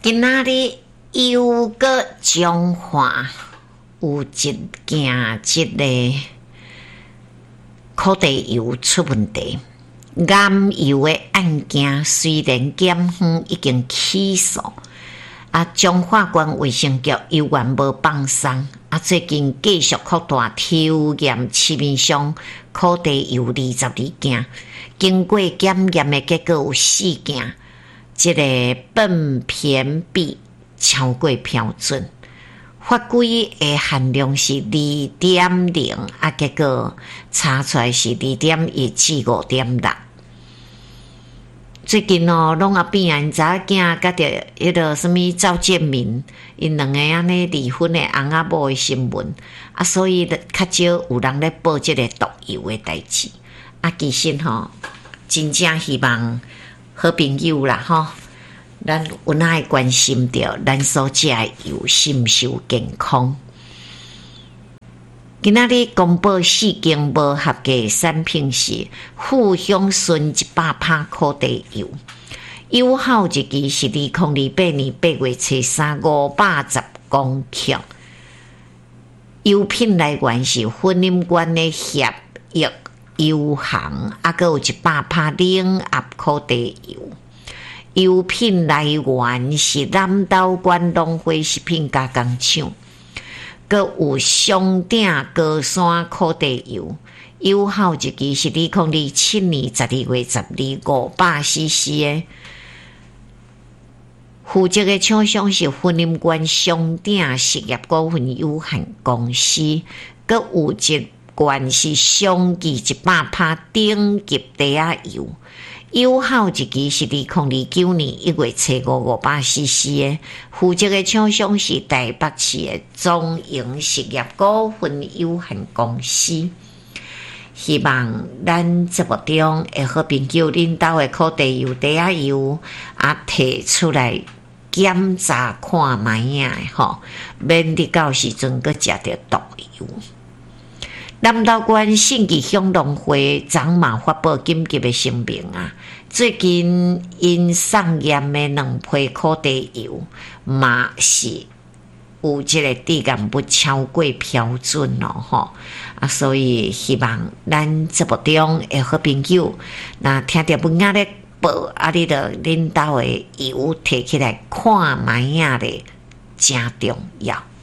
今仔日又个彰化有一件即个烤地油出问题，岩油的案件虽然检方已经起诉，彰化县卫生局犹原无放松，最近继续扩大抽验市面上烤地油22件，经过检验的结果有4件。这个苯偏比超过标准，法规的含量是 2.0， 结果查出来是 2.1 至 5.6。最近拢变查囝甲着迄个什么赵建明，因两个安尼离婚的翁仔某的新闻，所以较少有人咧报这个毒油的代志。其实真正希望好朋友啦咱有哪会关心着咱所食的油是毋是有健康？今仔日公布4间无合格产品是富香醇100%烤地油，油耗日期是2028年8月初3 510公克，油品来源是婚姻馆的协益油行，还有100%冷压烤地油。油品来源是南投县农会食品加工厂，阁有上鼎高山烤地油，油耗日期是2027年12月12 500cc 的。负责的厂商是婚姻馆上鼎实业股份有限公司，阁有一罐是上记100%顶级低压油。油耗日期是2029年1月初5 500cc 的，负责的厂商是台北市的中营实业股份有限公司。希望咱节目中的好朋友恁兜的烤地油、低压油提出来检查看卖啊免得到时阵阁食着毒油。南投县信义乡农会昨嘛发布紧急的声明最近因送验的2批烤地油嘛是有这个质感不超过标准所以希望咱节目中的好朋友，那听到文仔咧报你着恁兜的油摕起来看卖咧，真重要。